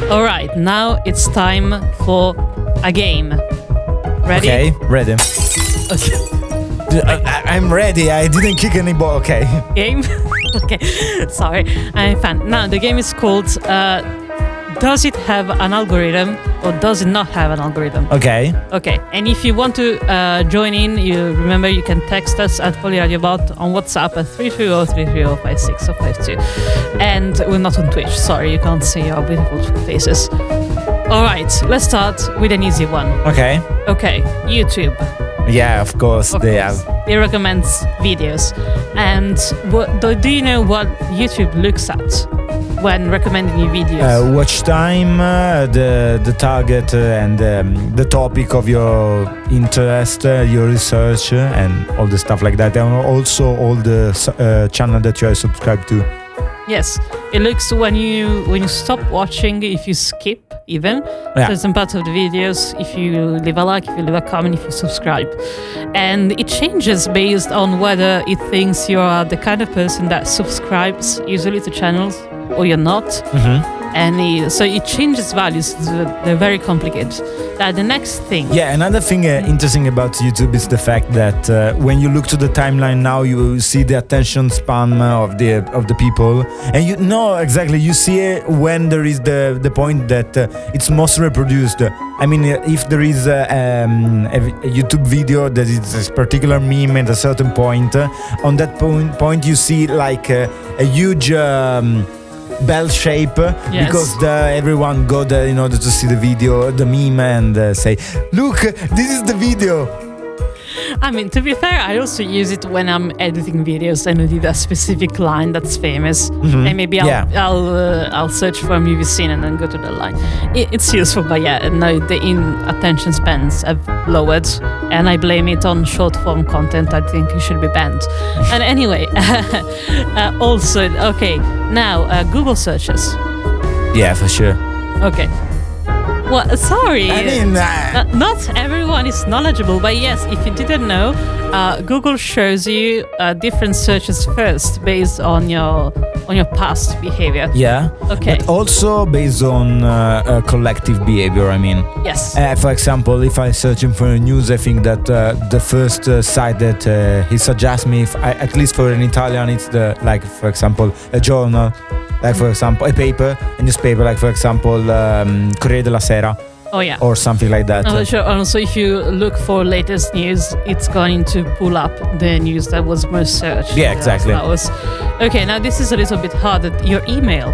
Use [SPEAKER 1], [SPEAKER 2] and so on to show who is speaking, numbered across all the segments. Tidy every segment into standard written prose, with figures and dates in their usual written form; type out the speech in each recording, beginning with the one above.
[SPEAKER 1] All right, now it's time for a game. Ready?
[SPEAKER 2] Okay, ready.
[SPEAKER 1] Okay.
[SPEAKER 2] I'm ready. I didn't kick any ball. Okay.
[SPEAKER 1] Game? Okay, sorry, I'm a fan. Now, the game is called Does It Have an Algorithm or Does It Not Have an Algorithm?
[SPEAKER 2] Okay.
[SPEAKER 1] Okay, and if you want to join in, you remember you can text us at PolyRadioBot on WhatsApp at 330-330-56052. And we're not on Twitch, sorry, you can't see our beautiful faces. Alright, let's start with an easy one.
[SPEAKER 2] Okay.
[SPEAKER 1] Okay, YouTube.
[SPEAKER 2] Yeah, of course they have.
[SPEAKER 1] It recommends videos. And do you know what YouTube looks at when recommending you videos?
[SPEAKER 2] Watch time, the target and the topic of your interest, your research, and all the stuff like that, and also all the channel that you are subscribed to.
[SPEAKER 1] Yes, it looks when you stop watching, if you skip even, there's some parts of the videos, if you leave a like, if you leave a comment, if you subscribe. And it changes based on whether it thinks you are the kind of person that subscribes usually to channels or you're not.
[SPEAKER 2] Mm-hmm.
[SPEAKER 1] And so it changes values. They're very complicated. The next thing.
[SPEAKER 2] Yeah, another thing interesting about YouTube is the fact that when you look to the timeline now, you see the attention span of the people, and you know exactly. You see when there is the point that it's most reproduced. I mean, if there is a YouTube video that is a particular meme at a certain point, on that point you see like a huge. Bell shape,
[SPEAKER 1] yes.
[SPEAKER 2] Because everyone go there in order to see the video, the meme, and say, "Look, this is the video."
[SPEAKER 1] I mean, to be fair, I also use it when I'm editing videos and I did a specific line that's famous, and maybe I'll search for a movie scene and then go to the line. It's useful, but yeah, no, the attention spans have lowered, and I blame it on short form content. I think it should be banned. And anyway, also, okay, now Google searches.
[SPEAKER 2] Yeah, for sure.
[SPEAKER 1] Okay. Well, sorry.
[SPEAKER 2] I mean,
[SPEAKER 1] not everyone is knowledgeable, but yes, if you didn't know, Google shows you different searches first based on your past behavior.
[SPEAKER 2] Yeah.
[SPEAKER 1] Okay.
[SPEAKER 2] But also based on collective behavior. I mean.
[SPEAKER 1] Yes.
[SPEAKER 2] For example, if I'm searching for news, I think that the first site that he suggests me, at least for an Italian, it's for example, a journal. Like for example, a newspaper, like for example, Corriere della Sera.
[SPEAKER 1] Oh yeah.
[SPEAKER 2] Or something like that.
[SPEAKER 1] Sure. Also, if you look for latest news, it's going to pull up the news that was most searched.
[SPEAKER 2] Yeah, exactly.
[SPEAKER 1] Okay. Now this is a little bit harder. Your email.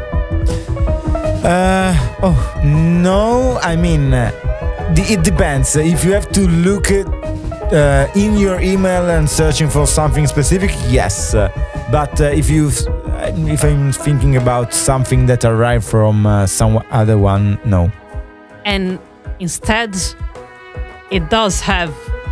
[SPEAKER 2] No. I mean, it depends. If you have to look at in your email and searching for something specific, yes. But if I'm thinking about something that arrived from some other one, no.
[SPEAKER 1] And instead, it does have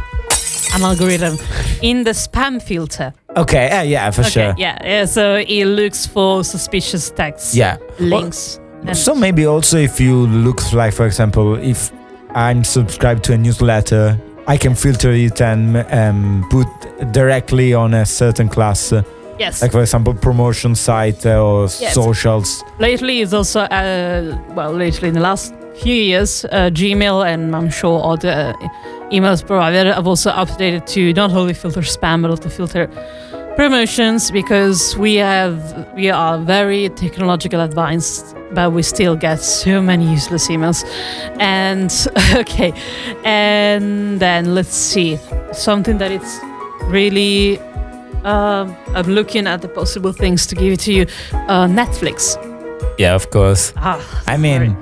[SPEAKER 1] an algorithm in the spam filter.
[SPEAKER 2] Okay, yeah, for sure.
[SPEAKER 1] Yeah, so it looks for suspicious texts, links.
[SPEAKER 2] So maybe also if you look like, for example, if I'm subscribed to a newsletter, I can filter it and put directly on a certain class.
[SPEAKER 1] Yes.
[SPEAKER 2] Like for example, promotion site or socials.
[SPEAKER 1] Lately, it's also lately in the last few years, Gmail and I'm sure other emails provider have also updated to not only filter spam but also filter promotions, because we are very technological advanced, but we still get so many useless emails. And okay, and then let's see something that it's really. I'm looking at the possible things to give it to you. Netflix.
[SPEAKER 2] Yeah, of course. I mean,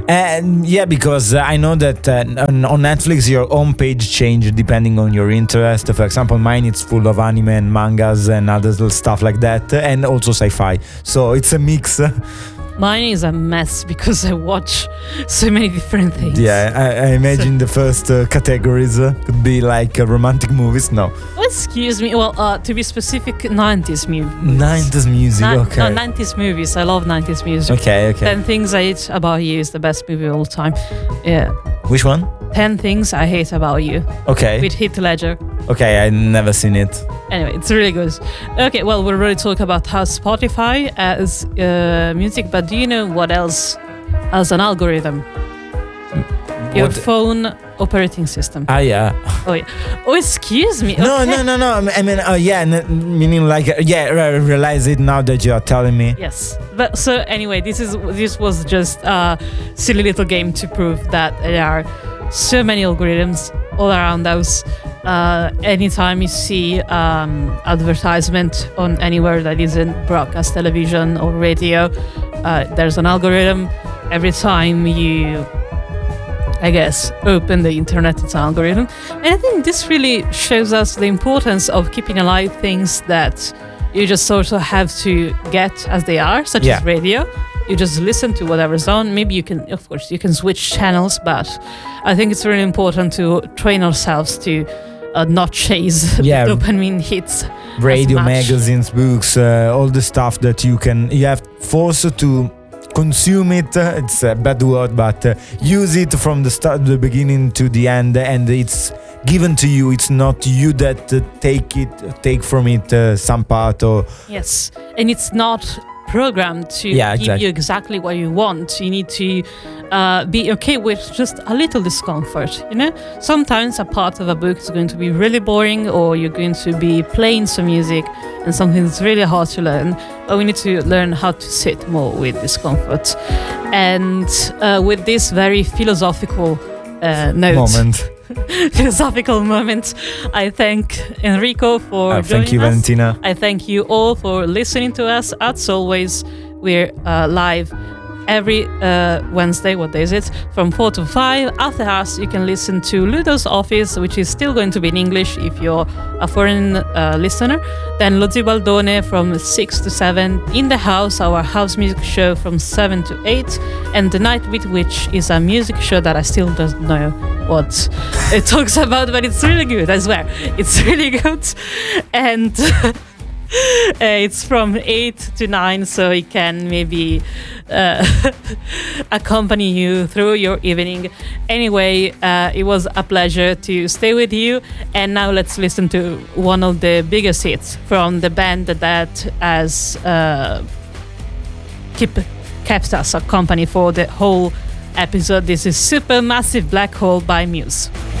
[SPEAKER 2] because I know that on Netflix your home page changes depending on your interest. For example, mine it's full of anime and mangas and other little stuff like that, and also sci-fi. So it's a mix.
[SPEAKER 1] Mine is a mess because I watch so many different things.
[SPEAKER 2] Yeah, I imagine the first categories could be like romantic movies. No.
[SPEAKER 1] Oh, excuse me. Well, to be specific, 90s movies.
[SPEAKER 2] 90s music, okay.
[SPEAKER 1] No, 90s movies. I love 90s music.
[SPEAKER 2] Okay.
[SPEAKER 1] 10 Things I Hate About You is the best movie of all time. Yeah.
[SPEAKER 2] Which one?
[SPEAKER 1] 10 Things I Hate About You.
[SPEAKER 2] Okay.
[SPEAKER 1] With Heath Ledger.
[SPEAKER 2] Okay, I never seen it.
[SPEAKER 1] Anyway, it's really good. Okay, well, we already talked about how Spotify has music, but do you know what else as an algorithm. Your
[SPEAKER 2] What-
[SPEAKER 1] phone operating system.
[SPEAKER 2] Yeah.
[SPEAKER 1] Oh yeah. Oh, excuse me.
[SPEAKER 2] No,
[SPEAKER 1] okay.
[SPEAKER 2] no. I mean, yeah, meaning like, realize it now that you are telling me.
[SPEAKER 1] Yes, but so anyway, this was just a silly little game to prove that there are so many algorithms all around us. Anytime you see advertisement on anywhere that isn't broadcast television or radio, there's an algorithm. Every time you, I guess, open the internet, it's an algorithm. And I think this really shows us the importance of keeping alive things that you just sort of have to get as they are, such as radio. You just listen to whatever's on. Maybe you can, of course, you can switch channels, but I think it's really important to train ourselves to not chase the dopamine hits.
[SPEAKER 2] Radio,
[SPEAKER 1] as much.
[SPEAKER 2] magazines, books, all the stuff that you have forced to consume it. It's a bad word, but use it from the start, the beginning to the end, and it's given to you. It's not you that take from it some part or.
[SPEAKER 1] Yes, and it's not programmed to give you exactly what you want. You need to be okay with just a little discomfort. Sometimes a part of a book is going to be really boring, or you're going to be playing some music and something that's really hard to learn. But we need to learn how to sit more with discomfort. And with this very philosophical philosophical moment, I thank Enrico for joining
[SPEAKER 2] thank you,
[SPEAKER 1] us.
[SPEAKER 2] Valentina.
[SPEAKER 1] I thank you all for listening to us. As always, we're live every Wednesday. What day is it? From 4 to 5. After us, you can listen to Ludo's Office, which is still going to be in English if you're a foreign listener. Then Lo Zibaldone from 6 to 7. In the House, our house music show from 7 to 8. And The Night with Which is a music show that I still don't know what it talks about, but it's really good, I swear. It's really good. And it's from 8 to 9, so it can maybe accompany you through your evening. Anyway, it was a pleasure to stay with you. And now let's listen to one of the biggest hits from the band that has kept us a company for the whole episode. This is Supermassive Black Hole by Muse.